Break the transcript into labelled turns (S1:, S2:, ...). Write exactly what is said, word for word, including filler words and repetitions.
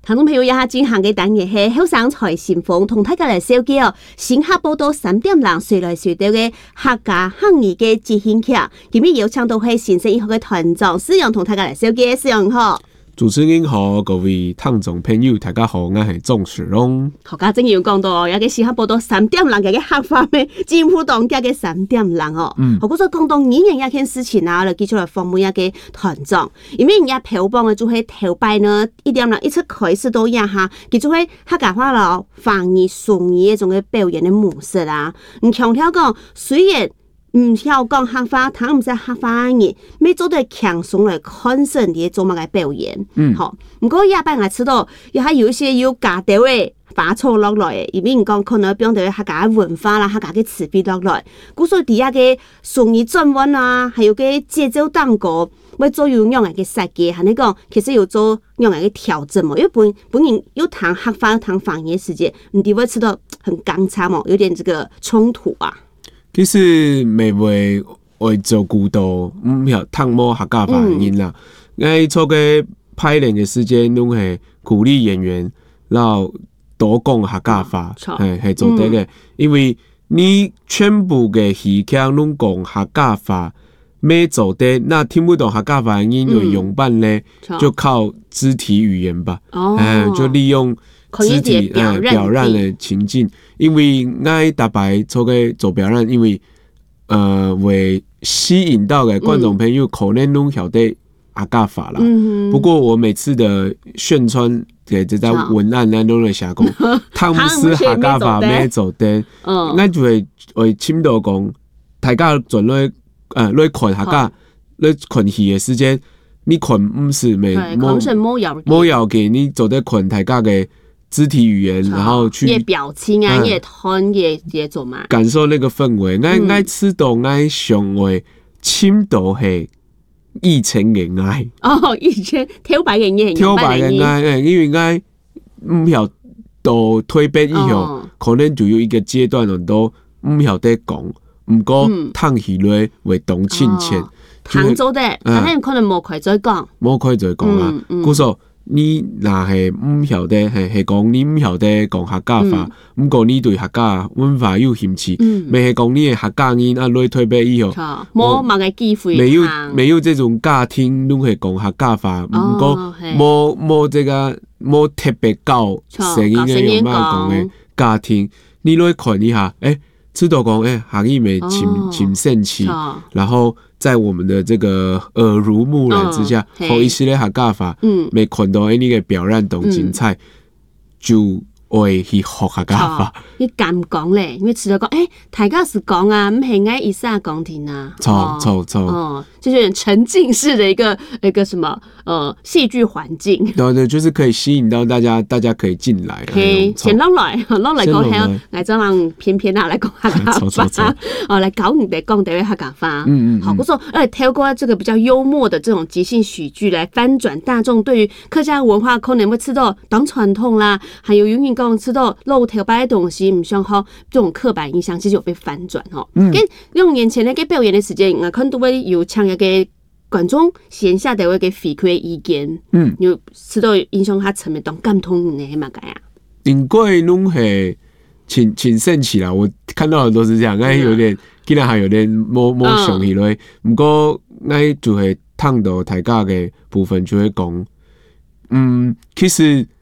S1: 聽眾朋友，以下進行嘅單元係後生財先鋒，同大家來紹介哦。新客報道三點零隨來隨到嘅客家客語嘅節慶劇，今日有請到係新生一號嘅團長施陽同大家來紹介，施陽好。
S2: 主持人好，各位聽眾朋友，大家好，我係鍾世榮。
S1: 客家正要講到，有個新客報道三點零嘅客話咩？政府當家嘅三點零哦。嗯。我嗰時講到語言一件事情啊，就記出來訪問一個團長，因為人家頭幫嘅就係頭擺呢一點零一出開始到一下，記住係客家話咯，方言、順語嗰種嘅表演嘅模式啦。唔強調講，雖然唔曉講客話，睇唔識客話嘅，咩做對強鬆來看身啲做乜嘅表演。嗯，好。唔過一般我知道，又係有一些有家調嘅發錯落來，因為唔講可能變到客家文化啦，客家嘅詞彙落來。故所以底下嘅順語轉彎啊，還有嘅節奏單歌，會做有樣嘅設計，係你講其實要做樣嘅調整嘛。因為本本人要談客話、談方言嘅時間，唔啲會知道很剛差嘛，有點這個衝突啊。
S2: 其實未會為做古道，唔曉探摸客家方言啦。我做嘅排練嘅時間，攏係鼓勵演員，然後多講客家話，係係做得嘅。因為你全部嘅戲劇攏講客家話，咩做得，那聽不懂客家話音樂用辦咧，就靠肢體語言吧。哦、嗯，就利用肢體誒表現嘅情境。因為我大白做嘅做表演，因為呃會吸引到嘅觀眾朋友可能攏曉得客家話啦。嗯、不過我每次的宣傳嘅這在文案咧都會寫講，湯姆斯客家話咩做得，我就會會簽到講，大家盡來誒來看客家，來看戲嘅時間，你看唔是咪冇冇要緊，你做得看大家嘅肢體語言，然後去
S1: 也表情啊，也吞也也做嘛，
S2: 感受那個氛圍。我我知道我上回簽到係以前嘅愛
S1: 哦，以前挑白嘅愛，
S2: 挑白嘅愛，因為我唔曉到蛻變以後，可能就有一個階段人都唔曉得講，唔過談起來會動親切，
S1: 談做得，但係可能冇開再講，
S2: 冇開再講啊，故所。你那係唔曉得，係係講你唔曉得講客家話，唔過、嗯、你對客家文化有興趣，未係講你嘅客家人啊，來退別以後，
S1: 冇冇個機會，
S2: 沒有沒有這種家庭攏係講客家話，唔過冇冇這個冇特別高聲音嘅有乜講嘅家庭，你來看一下，誒、欸，知道講誒，客語咪潛潛盛氣，然後。在我們的這個耳濡目染之下，學一系列客家話，沒看到誒你嘅表演都精彩，就會去學客家話。
S1: 你敢講咧？因為除咗講，誒，大家是講啊，唔係愛意思啊，講聽啊。
S2: 錯錯錯。
S1: 哦，就是沉浸式的一個一個什麼，呃，戲劇環境。
S2: 對對，就是可以吸引到大家，大家可以進來。
S1: 係，先落來，落來講係，我就讓偏偏啊來講客家話，哦，來搞你哋講啲客家話。嗯嗯。好，我說，誒，透過這個比較幽默的這種即興喜劇來翻轉大眾對於客家文化可能會吃到當傳統啦，還有永遠講吃到露頭擺嘅東西。唔想好，這種刻板印象其實有被反轉吼。嗯，跟用眼前的個表演的時間，我看都會有搶一個觀眾線下的一個反饋意見。嗯，有知道影響他層面當感通的係乜解啊？
S2: 應該攏係挺挺盛氣啦，我看到的都是這樣，我有點竟然還有點冇冇想起來。不過我就會探到大家嘅部分就會講，嗯，其實。